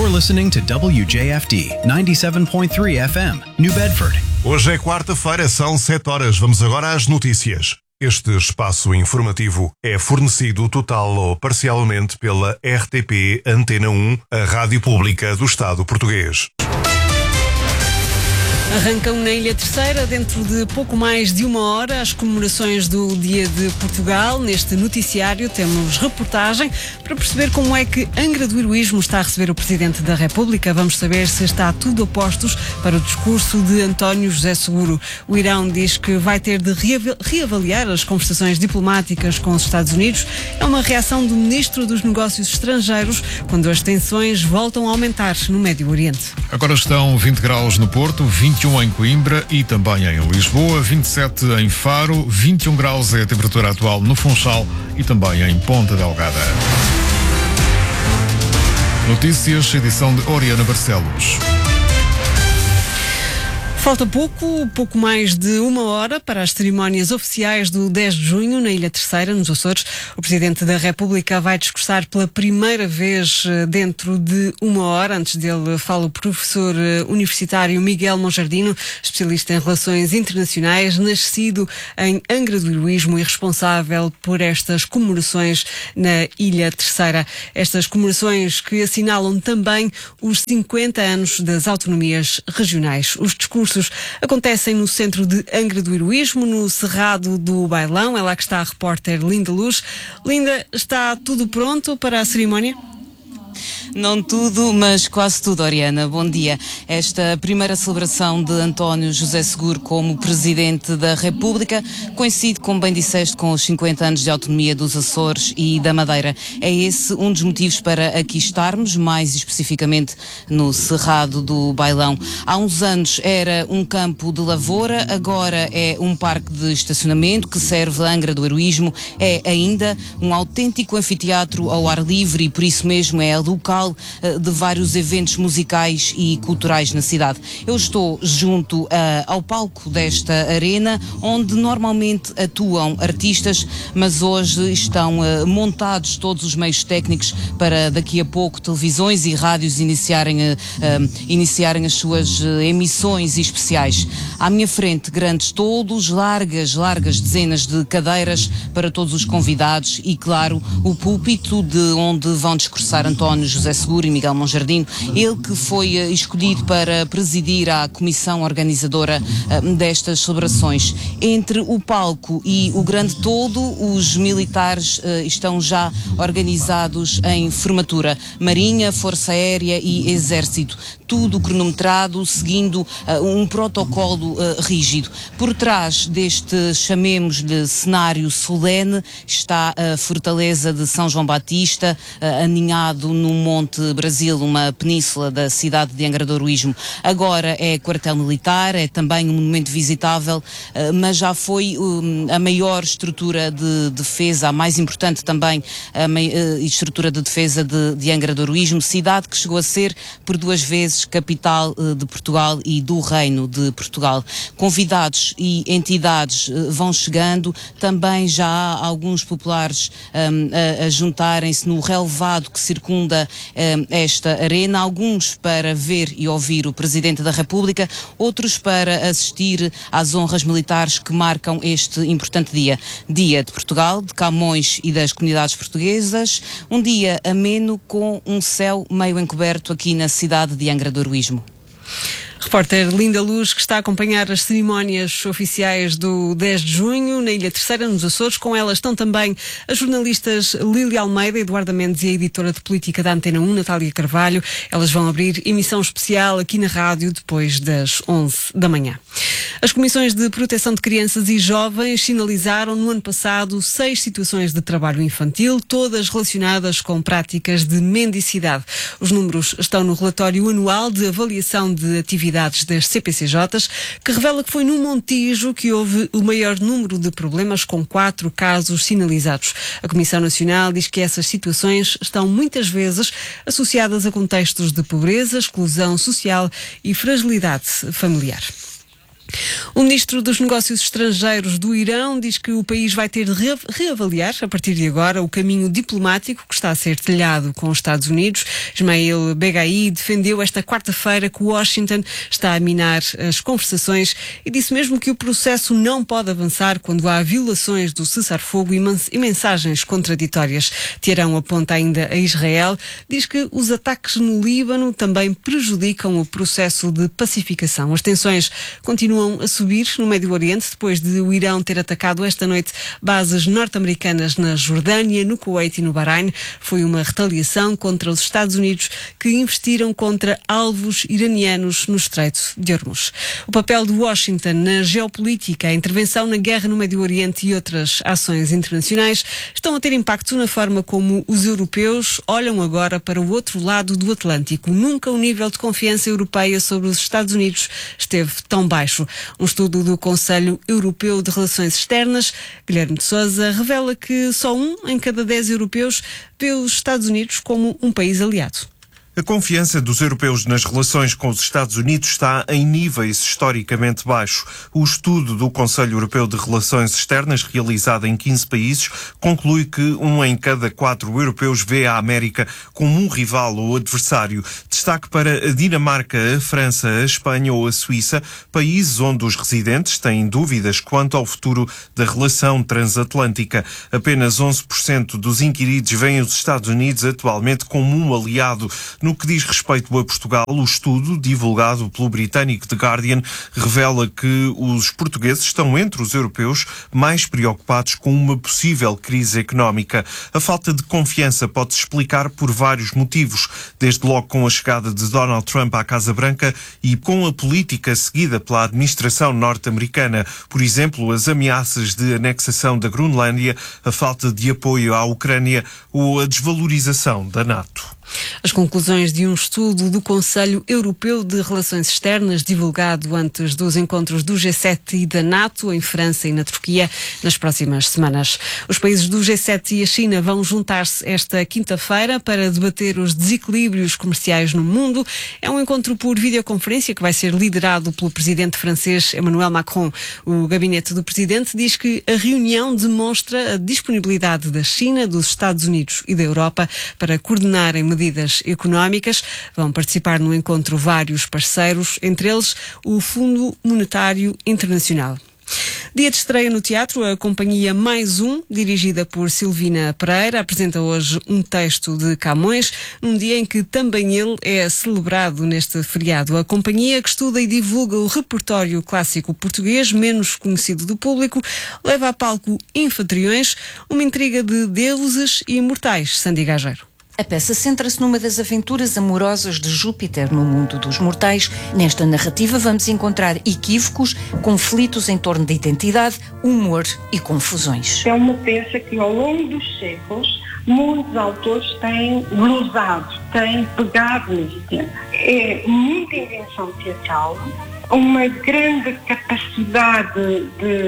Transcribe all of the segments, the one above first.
You're listening to WJFD 97.3 FM, New Bedford. Hoje é quarta-feira, são 7 horas. Vamos agora às notícias. Este espaço informativo é fornecido total ou parcialmente pela RTP Antena 1, a rádio pública do Estado português. Arrancam na Ilha Terceira, dentro de pouco mais de uma hora, as comemorações do Dia de Portugal. Neste noticiário temos reportagem para perceber como é que Angra do Heroísmo está a receber o Presidente da República. Vamos saber se está tudo a postos para o discurso de António José Seguro. O Irão diz que vai ter de reavaliar as conversações diplomáticas com os Estados Unidos. É uma reação do Ministro dos Negócios Estrangeiros quando as tensões voltam a aumentar no Médio Oriente. Agora estão 20 graus no Porto, 21 em Coimbra e também em Lisboa, 27 em Faro, 21 graus é a temperatura atual no Funchal e também em Ponta Delgada. Notícias, edição de Oriana Barcelos. Falta pouco mais de uma hora para as cerimónias oficiais do 10 de junho na Ilha Terceira, nos Açores. O Presidente da República vai discursar pela primeira vez dentro de uma hora. Antes dele fala o professor universitário Miguel Monjardino, especialista em relações internacionais, nascido em Angra do Heroísmo e responsável por estas comemorações na Ilha Terceira. Estas comemorações que assinalam também os 50 anos das autonomias regionais. Os discursos acontecem no centro de Angra do Heroísmo, no Cerrado do Bailão. É lá que está a repórter Linda Luz. Linda, está tudo pronto para a cerimónia? Não tudo, mas quase tudo, Oriana. Bom dia. Esta primeira celebração de António José Seguro como Presidente da República coincide, como bem disseste, com os 50 anos de autonomia dos Açores e da Madeira. É esse um dos motivos para aqui estarmos, mais especificamente no Cerrado do Bailão. Há uns anos era um campo de lavoura, agora é um parque de estacionamento que serve a Angra do Heroísmo. É ainda um autêntico anfiteatro ao ar livre e por isso mesmo é local de vários eventos musicais e culturais na cidade. Eu estou junto ao palco desta arena, onde normalmente atuam artistas, mas hoje estão montados todos os meios técnicos para daqui a pouco televisões e rádios iniciarem as suas emissões especiais. À minha frente, grandes toldos, largas dezenas de cadeiras para todos os convidados e, claro, o púlpito de onde vão discursar António José Seguro e Miguel Monjardino, ele que foi escolhido para presidir a comissão organizadora destas celebrações. Entre o palco e o grande toldo, os militares estão já organizados em formatura. Marinha, Força Aérea e Exército. Tudo cronometrado, seguindo um protocolo rígido. Por trás deste, chamemos de cenário solene, está a Fortaleza de São João Batista, aninhado no Monte Brasil, uma península da cidade de Angra do Heroísmo. Agora é quartel militar, é também um monumento visitável, mas já foi a maior estrutura de defesa, a mais importante também, estrutura de defesa de Angra do Heroísmo, cidade que chegou a ser por 2 vezes capital de Portugal e do Reino de Portugal. Convidados e entidades vão chegando, também já há alguns populares a juntarem-se no relevado que circunda esta arena, alguns para ver e ouvir o Presidente da República, outros para assistir às honras militares que marcam este importante dia. Dia de Portugal, de Camões e das comunidades portuguesas, um dia ameno com um céu meio encoberto aqui na cidade de Angra do Heroísmo. Repórter Linda Luz, que está a acompanhar as cerimónias oficiais do 10 de junho na Ilha Terceira, nos Açores. Com elas estão também as jornalistas Lília Almeida, Eduarda Mendes e a editora de política da Antena 1, Natália Carvalho. Elas vão abrir emissão especial aqui na rádio depois das 11 da manhã. As Comissões de Proteção de Crianças e Jovens sinalizaram no ano passado 6 situações de trabalho infantil, todas relacionadas com práticas de mendicidade. Os números estão no relatório anual de avaliação de atividades das CPCJs, que revela que foi no Montijo que houve o maior número de problemas, com 4 casos sinalizados. A Comissão Nacional diz que essas situações estão muitas vezes associadas a contextos de pobreza, exclusão social e fragilidade familiar. O ministro dos Negócios Estrangeiros do Irão diz que o país vai ter de reavaliar, a partir de agora, o caminho diplomático que está a ser trilhado com os Estados Unidos. Ismail Beghai defendeu esta quarta-feira que Washington está a minar as conversações e disse mesmo que o processo não pode avançar quando há violações do cessar-fogo e mensagens contraditórias. Teherão aponta ainda a Israel, diz que os ataques no Líbano também prejudicam o processo de pacificação. As tensões continuam a subir no Médio Oriente depois de o Irão ter atacado esta noite bases norte-americanas na Jordânia, no Kuwait e no Bahrein. Foi uma retaliação contra os Estados Unidos que investiram contra alvos iranianos no Estreito de Hormuz. O papel de Washington na geopolítica, a intervenção na guerra no Médio Oriente e outras ações internacionais estão a ter impacto na forma como os europeus olham agora para o outro lado do Atlântico. Nunca o nível de confiança europeia sobre os Estados Unidos esteve tão baixo. Um estudo do Conselho Europeu de Relações Externas, Guilherme de Sousa, revela que só 1 em cada 10 europeus vê os Estados Unidos como um país aliado. A confiança dos europeus nas relações com os Estados Unidos está em níveis historicamente baixos. O estudo do Conselho Europeu de Relações Externas, realizado em 15 países, conclui que 1 em cada 4 europeus vê a América como um rival ou adversário. Destaque para a Dinamarca, a França, a Espanha ou a Suíça, países onde os residentes têm dúvidas quanto ao futuro da relação transatlântica. Apenas 11% dos inquiridos veem os Estados Unidos atualmente como um aliado. No que diz respeito a Portugal, o estudo, divulgado pelo britânico The Guardian, revela que os portugueses estão entre os europeus mais preocupados com uma possível crise económica. A falta de confiança pode-se explicar por vários motivos, desde logo com a chegada de Donald Trump à Casa Branca e com a política seguida pela administração norte-americana. Por exemplo, as ameaças de anexação da Groenlândia, a falta de apoio à Ucrânia ou a desvalorização da NATO. As conclusões de um estudo do Conselho Europeu de Relações Externas, divulgado antes dos encontros do G7 e da NATO, em França e na Turquia, nas próximas semanas. Os países do G7 e a China vão juntar-se esta quinta-feira para debater os desequilíbrios comerciais no mundo. É um encontro por videoconferência que vai ser liderado pelo presidente francês Emmanuel Macron. O gabinete do presidente diz que a reunião demonstra a disponibilidade da China, dos Estados Unidos e da Europa para coordenarem medidas económicas. Vão participar no encontro vários parceiros, entre eles o Fundo Monetário Internacional. Dia de estreia no teatro, a companhia Mais Um, dirigida por Silvina Pereira, apresenta hoje um texto de Camões, num dia em que também ele é celebrado neste feriado. A companhia, que estuda e divulga o repertório clássico português, menos conhecido do público, leva a palco Infantriões, uma intriga de deuses e imortais. Sandy Gageiro. A peça centra-se numa das aventuras amorosas de Júpiter no mundo dos mortais. Nesta narrativa vamos encontrar equívocos, conflitos em torno da identidade, humor e confusões. É uma peça que ao longo dos séculos muitos autores têm glosado, têm pegado nesse tema. É muita invenção teatral, uma grande capacidade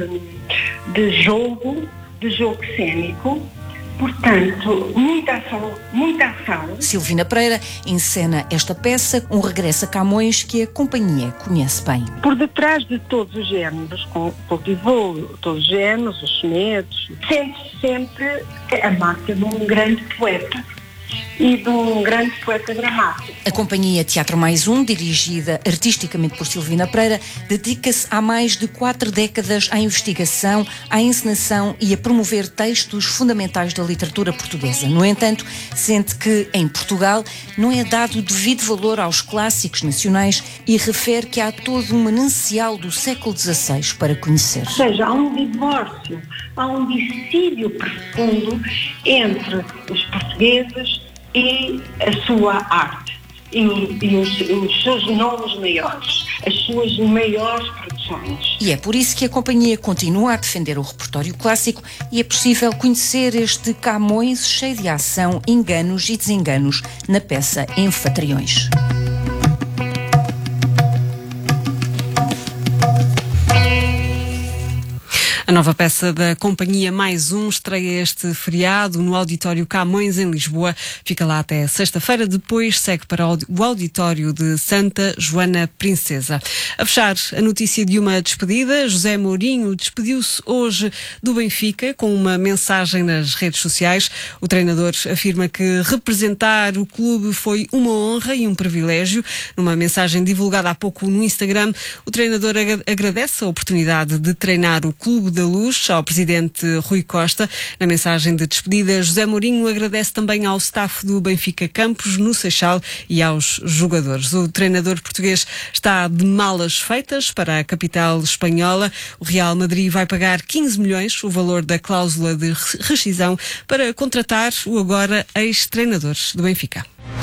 de jogo cênico. Portanto, muita ação. Silvina Pereira encena esta peça, um regresso a Camões que a companhia conhece bem. Por detrás de todos os géneros, cultivou todos os géneros, os sonetos, sente sempre a marca de um grande poeta e de um grande poeta dramático. A companhia Teatro Mais Um, dirigida artisticamente por Silvina Pereira, dedica-se há mais de 4 décadas à investigação, à encenação e a promover textos fundamentais da literatura portuguesa. No entanto, sente que, em Portugal, não é dado devido valor aos clássicos nacionais e refere que há todo um manancial do século XVI para conhecer. Ou seja, há um divórcio, há um dissídio profundo entre os portugueses e a sua arte e os seus nomes maiores, as suas maiores produções. E é por isso que a companhia continua a defender o repertório clássico e é possível conhecer este Camões cheio de ação, enganos e desenganos na peça Infantriões. A nova peça da Companhia Mais Um estreia este feriado no Auditório Camões, em Lisboa. Fica lá até sexta-feira, depois segue para o Auditório de Santa Joana Princesa. A fechar, a notícia de uma despedida. José Mourinho despediu-se hoje do Benfica com uma mensagem nas redes sociais. O treinador afirma que representar o clube foi uma honra e um privilégio. Numa mensagem divulgada há pouco no Instagram, o treinador agradece a oportunidade de treinar o Clube da Luz ao presidente Rui Costa. Na mensagem de despedida, José Mourinho agradece também ao staff do Benfica Campos, no Seixal, e aos jogadores. O treinador português está de malas feitas para a capital espanhola. O Real Madrid vai pagar 15 milhões, o valor da cláusula de rescisão, para contratar o agora ex-treinador do Benfica.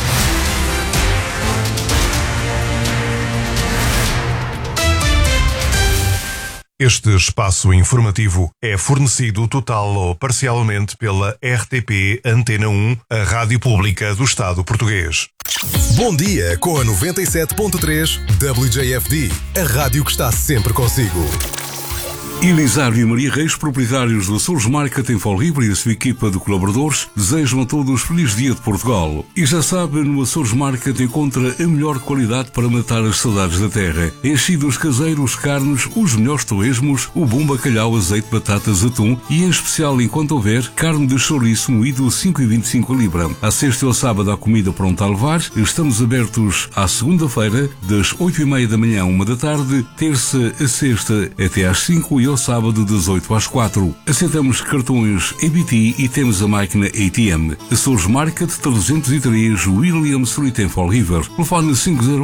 Este espaço informativo é fornecido total ou parcialmente pela RTP Antena 1, a rádio pública do Estado português. Bom dia com a 97.3 WJFD, a rádio que está sempre consigo. Elisário e Maria Reis, proprietários do Açores Market em Folribre, e a sua equipa de colaboradores desejam a todos feliz dia de Portugal. E já sabe, no Açores Market encontra a melhor qualidade para matar as saudades da terra. Enchidos caseiros, carnes, os melhores torresmos, o bom bacalhau, azeite, batatas, atum e, em especial, enquanto houver, carne de chouriço moído 5,25 a libra. À sexta e ao sábado há comida pronta a levar. Estamos abertos à segunda-feira, das 8h30 da manhã à 1 da tarde, terça a sexta até às 5 e ao sábado das 8 às 4. Aceitamos cartões EBT e temos a máquina ATM. Açores Market 303 William Street em Fall River. Telefone 50